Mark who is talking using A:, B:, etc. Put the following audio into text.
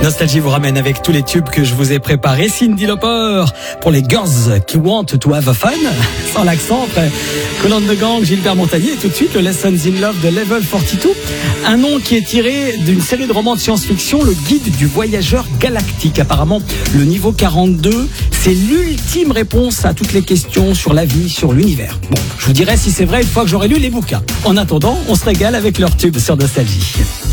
A: Nostalgie vous ramène avec tous les tubes que je vous ai préparés. Cyndi Lauper pour les girls qui want to have fun, sans l'accent. Après Kool and the Gang, Gilbert Montagnier et tout de suite le Lessons in Love de Level 42. Un nom qui est tiré d'une série de romans de science-fiction, le guide du voyageur galactique. Apparemment, le niveau 42, c'est l'ultime réponse à toutes les questions sur la vie, sur l'univers. Bon, je vous dirai si c'est vrai une fois que j'aurai lu les bouquins. En attendant, on se régale avec leurs tubes sur Nostalgie.